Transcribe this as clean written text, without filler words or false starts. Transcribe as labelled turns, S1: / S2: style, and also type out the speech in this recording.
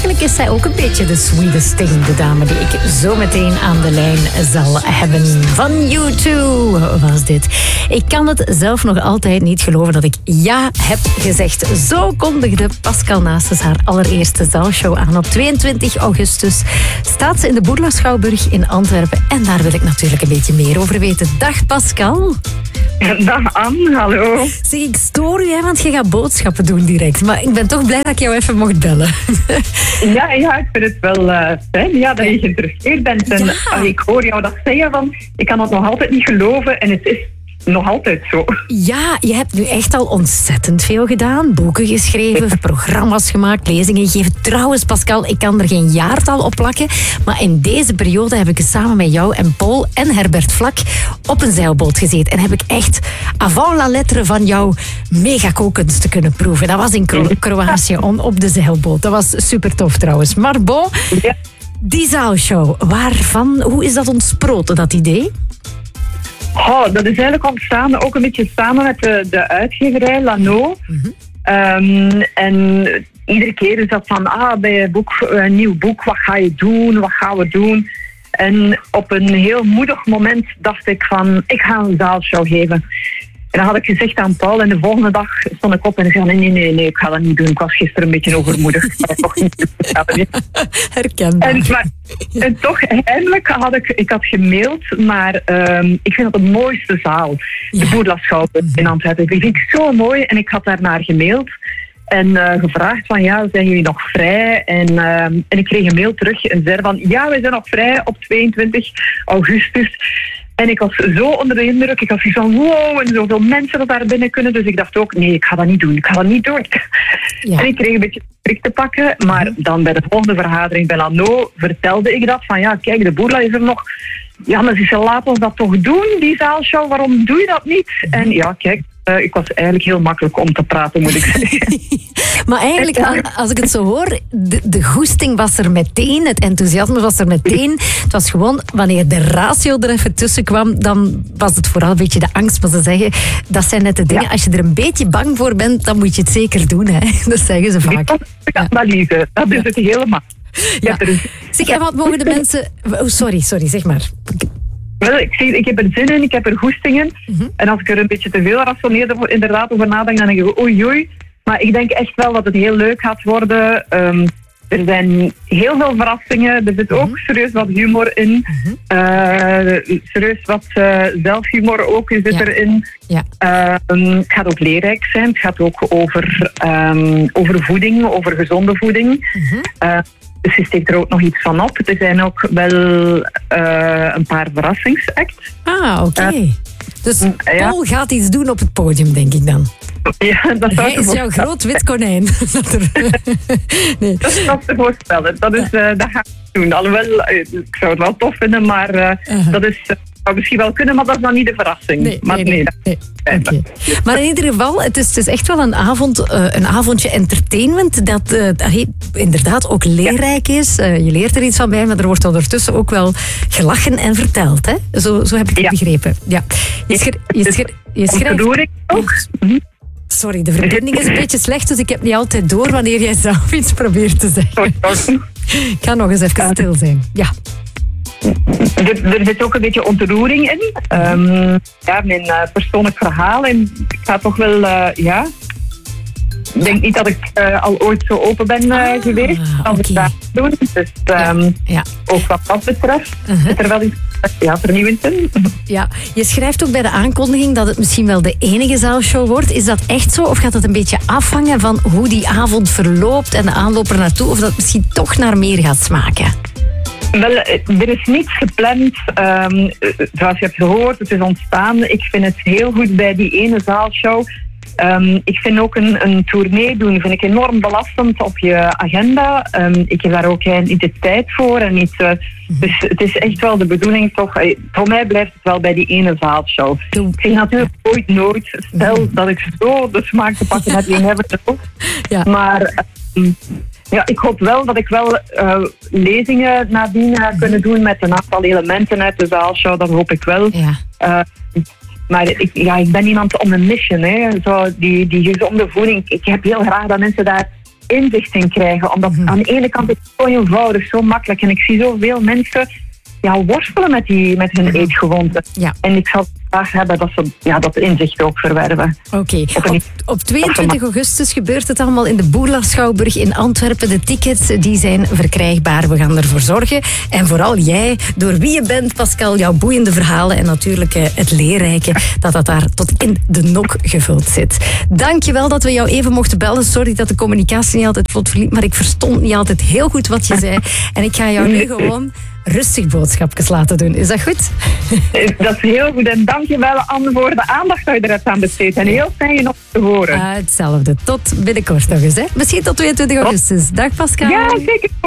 S1: eigenlijk is zij ook een beetje de sweetest thing, de dame die ik zo meteen aan de lijn zal hebben. Van U2 was dit. Ik kan het zelf nog altijd niet geloven dat ik ja heb gezegd. Zo kondigde Pascal Naessens haar allereerste zaalshow aan. Op 22 augustus staat ze in de Bourla Schouwburg in Antwerpen. En daar wil ik natuurlijk een beetje meer over weten. Dag Pascal.
S2: Dag Anne, hallo.
S1: Zeg, ik stoor u, hè, want je gaat boodschappen doen direct. Maar ik ben toch blij dat ik jou even mocht bellen.
S2: Ja, ik vind het wel fijn dat je geïnteresseerd bent. En ik hoor jou dat zeggen, van ik kan het nog altijd niet geloven en het is nog altijd zo.
S1: Ja, je hebt nu echt al ontzettend veel gedaan. Boeken geschreven, programma's gemaakt, lezingen gegeven. Trouwens, Pascal, ik kan er geen jaartal op plakken. Maar in deze periode heb ik samen met jou en Paul en Herbert Vlak op een zeilboot gezeten. En heb ik echt avant la lettre van jouw megakookkunsten kunnen proeven. Dat was in Kroatië op de zeilboot. Dat was super tof trouwens. Maar bon, die zaalshow, hoe is dat ontsproten, dat idee?
S2: Dat is eigenlijk ontstaan ook een beetje samen met de uitgeverij Lano. En iedere keer is dat van, bij een nieuw boek, wat ga je doen, wat gaan we doen? En op een heel moedig moment dacht ik van, ik ga een zaalshow geven. En dan had ik gezegd aan Paul en de volgende dag stond ik op en ik zei, nee, ik ga dat niet doen. Ik was gisteren een beetje overmoedig.
S1: Herkenbaar.
S2: En toch, eindelijk had ik gemaild, maar ik vind dat de mooiste zaal. De Bourla Schouwburg in Antwerpen. Die vind ik zo mooi en ik had daarnaar gemaild. En gevraagd van, zijn jullie nog vrij? En ik kreeg een mail terug en zei van, wij zijn nog vrij op 22 augustus. En ik was zo onder de indruk. Ik had zoiets van, wow, en zoveel mensen dat daar binnen kunnen. Dus ik dacht ook, nee, ik ga dat niet doen. Ja. En ik kreeg een beetje prik te pakken. Maar dan bij de volgende vergadering bij Lano vertelde ik dat. Van kijk, de Bourla is er nog. Ja, maar ze laten ons dat toch doen, die zaalshow. Waarom doe je dat niet? En kijk, ik was eigenlijk heel makkelijk om te praten, moet ik zeggen.
S1: Maar eigenlijk, als ik het zo hoor, de goesting was er meteen, het enthousiasme was er meteen. Het was gewoon, wanneer de ratio er even tussen kwam, dan was het vooral een beetje de angst. Maar ze zeggen, dat zijn net de dingen. Als je er een beetje bang voor bent, dan moet je het zeker doen. Hè? Dat zeggen ze vaak.
S2: Analyse, dat is het helemaal.
S1: Ja. Zeg, en wat mogen de mensen... Sorry, zeg maar.
S2: Wel, ik heb er zin in, ik heb er goestingen. En als ik er een beetje te veel rationeerder inderdaad over nadenk, dan denk ik oei. Maar ik denk echt wel dat het heel leuk gaat worden. Er zijn heel veel verrassingen. Er zit ook serieus wat humor in. Serieus wat zelfhumor ook zit erin. Ja. Het gaat ook leerrijk zijn. Het gaat ook over voeding, over gezonde voeding. Dus je steekt er ook nog iets van op. Er zijn ook wel een paar verrassingsacts.
S1: Oké. Dus Paul gaat iets doen op het podium, denk ik dan.
S2: Ja, dat
S1: Hij is jouw groot wit konijn.
S2: Nee. Dat is te voorstellen. Dat ga ik doen. Alhoewel, ik zou het wel tof vinden, maar dat zou misschien wel kunnen, maar dat is dan niet de verrassing.
S1: Nee.
S2: Okay.
S1: Maar in ieder geval, het is echt wel een avondje entertainment dat inderdaad ook leerrijk is. Je leert er iets van bij, maar er wordt ondertussen ook wel gelachen en verteld. Hè? Zo heb ik het begrepen. Ja. Je schrijft
S2: ook.
S1: Sorry, de verbinding is een beetje slecht, dus ik heb niet altijd door wanneer jij zelf iets probeert te zeggen. Ik ga nog eens even stil zijn. Ja.
S2: Er zit ook een beetje ontroering in. Mijn persoonlijk verhaal. En ik ga toch wel, ik denk niet dat ik al ooit zo open ben geweest als ik dat doen. Dus ook wat dat betreft is er wel iets vernieuwend in.
S1: Ja, je schrijft ook bij de aankondiging dat het misschien wel de enige zaalshow wordt. Is dat echt zo? Of gaat het een beetje afhangen van hoe die avond verloopt en de aanloop er naartoe? Of dat het misschien toch naar meer gaat smaken?
S2: Wel, er is niets gepland. Zoals je hebt gehoord, het is ontstaan. Ik vind het heel goed bij die ene zaalshow. Ik vind ook een tournee doen vind ik enorm belastend op je agenda. Ik heb daar ook niet de tijd voor. Dus het is echt wel de bedoeling toch. Voor mij blijft het wel bij die ene zaalshow. Ik zeg natuurlijk nooit. Stel dat ik zo de smaak te pakken heb, die hebben het ook. Ja. Maar... ik hoop wel dat ik wel lezingen nadien ga kunnen doen met een aantal elementen uit de zaalshow. Dat hoop ik wel. Ja. Maar ik ben iemand on a mission. Hè. Zo die gezonde voeding. Ik heb heel graag dat mensen daar inzicht in krijgen. Omdat aan de ene kant is het zo eenvoudig, zo makkelijk. En ik zie zoveel mensen worstelen met hun eetgewoonten.
S1: Ja.
S2: En ik zou graag hebben dat ze dat inzicht ook verwerven.
S1: Oké. Op 22 augustus gebeurt het allemaal in de Boerla Schouwburg in Antwerpen. De tickets die zijn verkrijgbaar. We gaan ervoor zorgen. En vooral jij, door wie je bent, Pascal, jouw boeiende verhalen en natuurlijk het leerrijke, dat daar tot in de nok gevuld zit. Dankjewel dat we jou even mochten bellen. Sorry dat de communicatie niet altijd vlot verliep, maar ik verstond niet altijd heel goed wat je zei. En ik ga jou nu gewoon rustig boodschapjes laten doen. Is dat goed?
S2: Dat is heel goed. En dankjewel, Anne, voor de aandacht dat je er hebt aan besteed. En heel fijn je nog te horen.
S1: Hetzelfde. Tot binnenkort nog eens. Hè? Misschien tot 22 augustus. Dag Pascal.
S2: Ja, zeker.